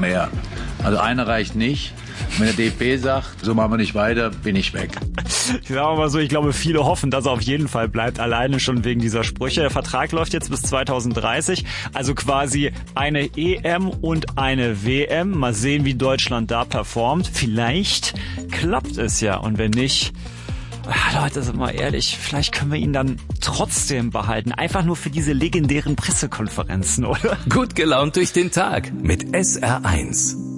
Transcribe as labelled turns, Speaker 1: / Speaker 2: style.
Speaker 1: mehr. Also eine reicht nicht. Wenn der DFB sagt, so machen wir nicht weiter, bin ich weg.
Speaker 2: Ich sage mal so, ich glaube, viele hoffen, dass er auf jeden Fall bleibt, alleine schon wegen dieser Sprüche. Der Vertrag läuft jetzt bis 2030, also quasi eine EM und eine WM. Mal sehen, wie Deutschland da performt. Vielleicht klappt es ja, und wenn nicht... Ja, Leute, sind mal ehrlich, vielleicht können wir ihn dann trotzdem behalten. Einfach nur für diese legendären Pressekonferenzen, oder?
Speaker 3: Gut gelaunt durch den Tag mit SR1.